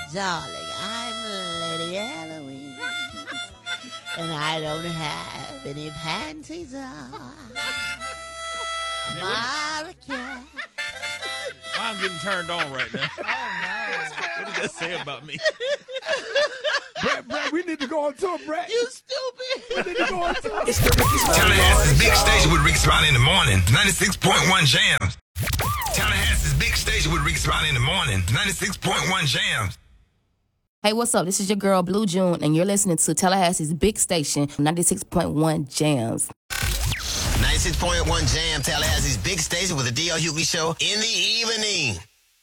Darling, I'm Lady Eloise, and I don't have any panties on. Monica. I'm getting turned on right now. Oh, no. What does that say about me? Brett, we need to go on tour, Brett. You stupid. We need to go on tour. Tallahassee's big station with Rick Smiley in the morning. 96.1 Jams. Tallahassee's big station with Rick Smiley in the morning. 96.1 Jams. Hey, what's up? This is your girl, Blue June, and you're listening to Tallahassee's big station, 96.1 Jams. 96.1 Jam, Tallahassee's big station with the D.L. Hughley Show in the evening.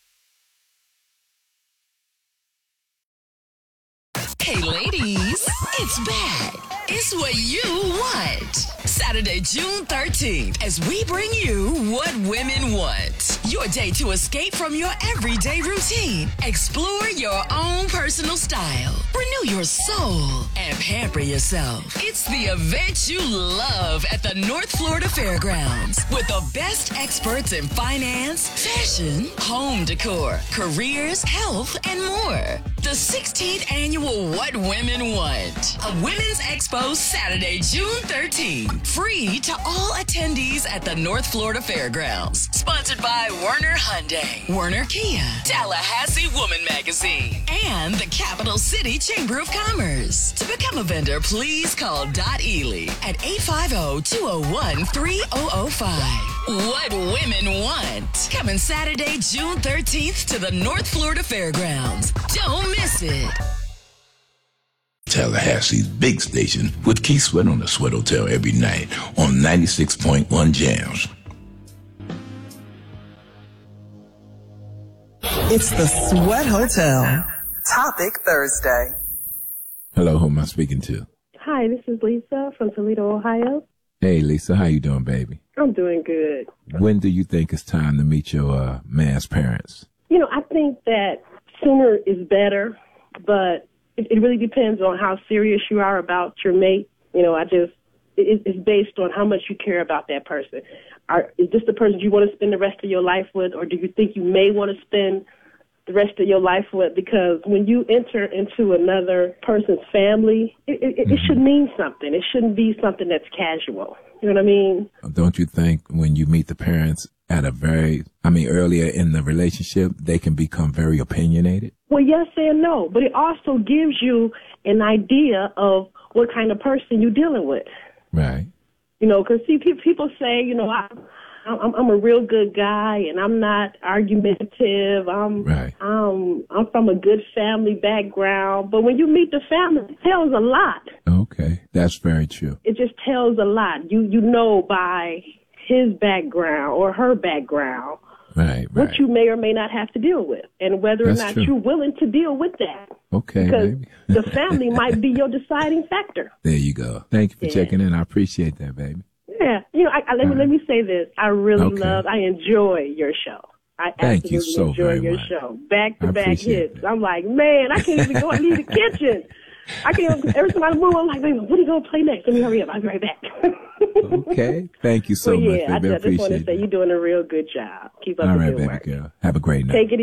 Hey, ladies, it's back. It's what you want. Saturday, June 13th, as we bring you What Women Want. Your day to escape from your everyday routine. Explore your own personal style. Renew your soul and pamper yourself. It's the event you love at the North Florida Fairgrounds with the best experts in finance, fashion, home decor, careers, health, and more. The 16th annual What Women Want. A women's expo Saturday, June 13th. Free to all attendees at the North Florida Fairgrounds. Sponsored by Werner Hyundai, Werner Kia, Tallahassee Woman Magazine, and the Capital City Chamber of Commerce. To become a vendor, please call Dot Ely at 850-201-3005. What Women Want. Coming Saturday, June 13th to the North Florida Fairgrounds. Don't miss it. Tallahassee's big station with Keith Sweat on the Sweat Hotel every night on 96.1 Jams. It's the Sweat Hotel. Topic Thursday. Hello, who am I speaking to? Hi, this is Lisa from Toledo, Ohio. Hey, Lisa, how you doing, baby? I'm doing good. When do you think it's time to meet your man's parents? You know, I think that sooner is better, but it really depends on how serious you are about your mate. You know, it's based on how much you care about that person. Is this the person you want to spend the rest of your life with, or do you think you may want to spend the rest of your life with? Because when you enter into another person's family, it should mean something. It shouldn't be something that's casual. You know what I mean? Don't you think when you meet the parents at earlier in the relationship, they can become very opinionated? Well, yes and no, but it also gives you an idea of what kind of person you're dealing with. Right. You know, because see, people say, you know, I'm a real good guy and I'm not argumentative. I'm from a good family background. But when you meet the family, it tells a lot. Okay, that's very true. It just tells a lot. You know by his background or her background what you may or may not have to deal with, and whether or not you're willing to deal with that. Okay, because the family might be your deciding factor. There you go. Thank you for checking in. I appreciate that, baby. Yeah, you know, let me say this. I really I enjoy your show. I Thank you so enjoy very your much. show. Back-to-back hits. I'm like, man, I can't even go and leave the kitchen. I can't. Every time I move, I'm like, what are you going to play next? Let me hurry up. I'll be right back. Okay. Thank you so much, baby. I just want to say you're doing a real good job. Keep up the good work. All right, baby girl. Have a great night. Take it easy.